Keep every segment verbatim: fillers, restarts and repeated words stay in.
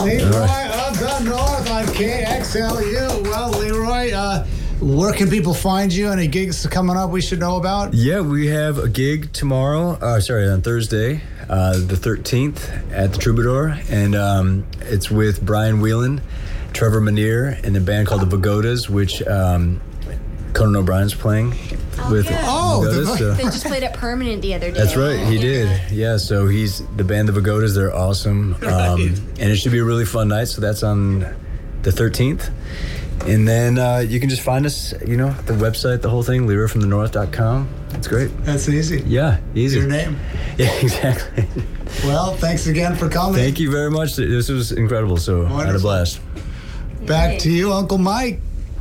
Leroy of the North on K X L U. Well, Leroy, uh, where can people find you? Any gigs coming up we should know about? Yeah, we have a gig tomorrow, uh, sorry, on Thursday, uh, the thirteenth at the Troubadour. And um, it's with Brian Whelan, Trevor Manier, and a band called the Vagodas, which um, Conan O'Brien's playing Oh, with. yeah. Oh, Vagodas, the- so. They just played at Permanent the other day. That's right, he did. Yeah, so he's the band, the Vagodas. They're awesome, um, and it should be a really fun night. So that's on the thirteenth, and then uh, you can just find us, you know, the website, the whole thing, leroy from the north dot com. It's great. That's easy. Yeah, easy. Your name. Yeah, exactly. Well, thanks again for coming. Thank you very much. This was incredible. So I had a Wonderful. blast. Back to you, Uncle Mike.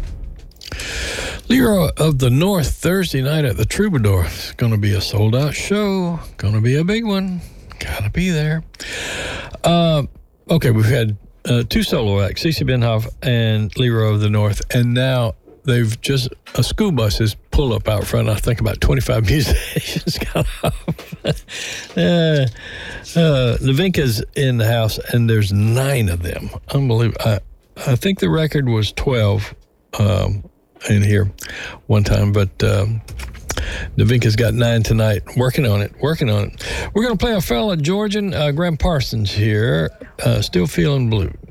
Leroy of the North, Thursday night at the Troubadour. It's going to be a sold-out show. Going to be a big one. Got to be there. Uh, okay, we've had uh, two solo acts, Cece Benhoff and Leroy of the North, and now they've just, a school bus has pulled up out front. I think about twenty-five musicians got off. uh, uh, Levinka's in the house, and there's nine of them. Unbelievable. I, I think the record was twelve. Um, in here one time, but um, Navinka's got nine tonight. Working on it, working on it. We're going to play a fella, Georgian, uh, Graham Parsons here, uh, Still Feeling Blue.